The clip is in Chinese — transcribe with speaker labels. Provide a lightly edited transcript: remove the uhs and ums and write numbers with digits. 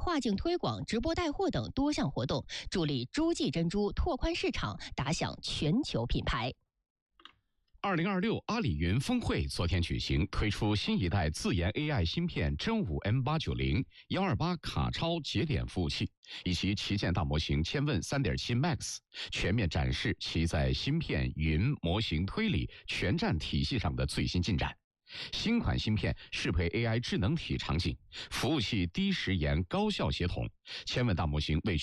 Speaker 1: 跨境推广、直播带货等多项活动，助力诸暨珍珠拓宽市场，打响全球品牌。
Speaker 2: 2026阿里云峰会昨天举行，推出新一代自研 AI 芯片真武 M890、128卡超节点服务器，以及旗舰大模型千问3.7 Max， 全面展示其在芯片、云、模型推理全站体系上的最新进展。新款芯片适配 AI 智能体场景，服务器低时延高效协同，千问大模型为